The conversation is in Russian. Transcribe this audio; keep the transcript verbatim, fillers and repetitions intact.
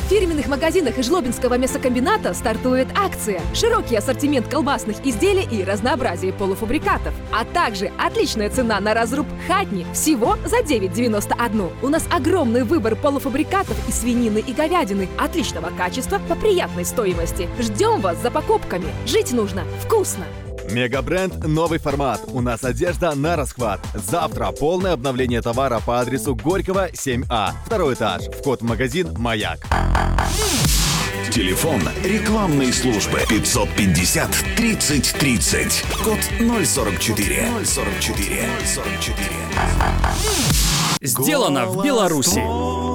В фирменных магазинах Жлобинского мясокомбината стартует акция. Широкий ассортимент колбасных изделий и разнообразие полуфабрикатов. А также отличная цена на разруб хатни всего за девять девяносто один. У нас огромный выбор полуфабрикатов и свинины, и говядины отличного качества по приятной стоимости. Ждем вас за покупками. Жить нужно вкусно. Мегабренд «Новый формат». У нас одежда на расхват. Завтра полное обновление товара по адресу Горького, семь А. Второй этаж. Вход в магазин «Маяк». Телефон рекламной службы пятьсот пятьдесят тридцать тридцать. Код ноль сорок четыре. ноль сорок четыре. ноль сорок четыре. Сделано в Беларуси.